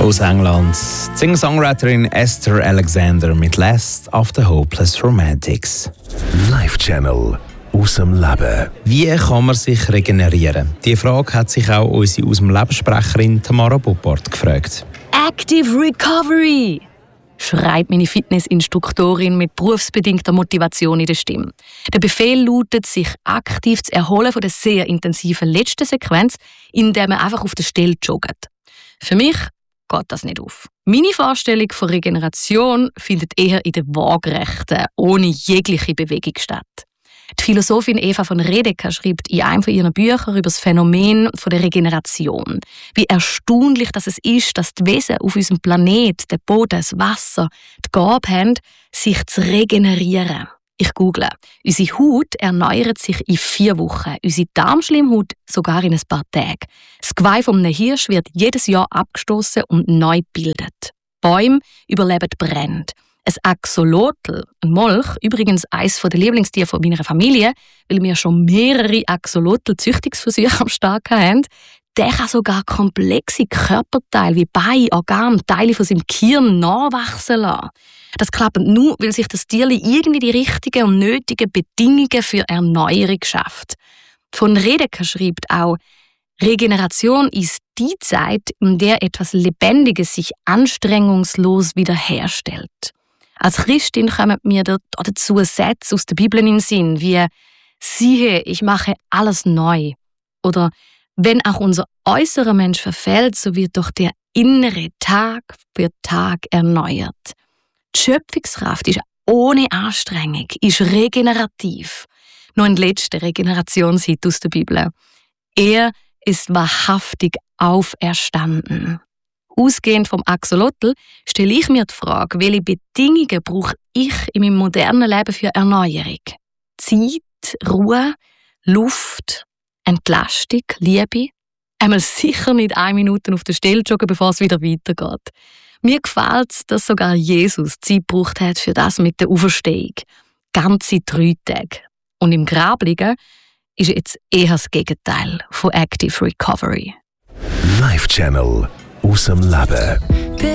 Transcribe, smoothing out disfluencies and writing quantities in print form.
Aus England. Die Singer-Songwriterin Esther Alexander mit «Last of the Hopeless Romantics». Live-Channel aus dem Leben. Wie kann man sich regenerieren? Diese Frage hat sich auch unsere aus dem Lebenssprecherin Tamara Buppart gefragt. Active Recovery, schreit meine Fitnessinstruktorin mit berufsbedingter Motivation in der Stimme. Der Befehl lautet, sich aktiv zu erholen von der sehr intensiven letzten Sequenz, indem man einfach auf der Stelle joggt. Für mich geht das nicht auf. Meine Vorstellung von Regeneration findet eher in der Waagerechten, ohne jegliche Bewegung statt. Die Philosophin Eva von Redeker schreibt in einem ihrer Bücher über das Phänomen der Regeneration. Wie erstaunlich dass es ist, dass die Wesen auf unserem Planet, der Boden, das Wasser, die Gabe haben, sich zu regenerieren. Ich google. Unsere Haut erneuert sich in 4 Wochen, unsere Darmschleimhaut sogar in ein paar Tagen. Das Geweih von einem Hirsch wird jedes Jahr abgestoßen und neu gebildet. Bäume überleben Brände. Ein Axolotl, ein Molch, übrigens eines der Lieblingstiere meiner Familie, weil wir schon mehrere Axolotl-Züchtungsversuche am Start haben, der kann sogar komplexe Körperteile wie Beine, Organe, Teile von seinem Gehirn nachwachsen lassen. Das klappt nur, weil sich das Tier irgendwie die richtigen und nötigen Bedingungen für Erneuerung schafft. Von Redeker schreibt auch, Regeneration ist die Zeit, in der etwas Lebendiges sich anstrengungslos wiederherstellt. Als Christin kommen mir dazu Sätze aus der Bibel in den Sinn, wie «Siehe, ich mache alles neu» oder «Wenn auch unser äußerer Mensch verfällt, so wird doch der innere Tag für Tag erneuert». Die Schöpfungskraft ist ohne Anstrengung, ist regenerativ. Noch ein letzter Regenerationshit aus der Bibel. Er ist wahrhaftig auferstanden. Ausgehend vom Axolotl stelle ich mir die Frage, welche Bedingungen brauche ich in meinem modernen Leben für Erneuerung? Zeit, Ruhe, Luft, Entlastung, Liebe? Einmal sicher nicht 1 Minute auf der Stelle joggen, bevor es wieder weitergeht. Mir gefällt es, dass sogar Jesus Zeit gebraucht hat für das mit der Auferstehung. Ganze 3 Tage. Und im Grab liegen ist jetzt eher das Gegenteil von Active Recovery. Live-Channel aus dem Leben.